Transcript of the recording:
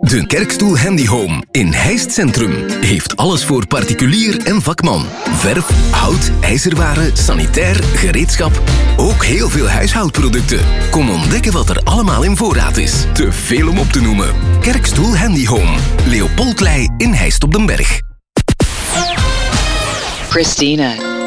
De Kerkstoel Handy Home in Heist Centrum heeft alles voor particulier en vakman. Verf, hout, ijzerwaren, sanitair, gereedschap. Ook heel veel huishoudproducten. Kom ontdekken wat er allemaal in voorraad is. Te veel om op te noemen. Kerkstoel Handy Home. Leopoldlei in Heist op den Berg. Christina.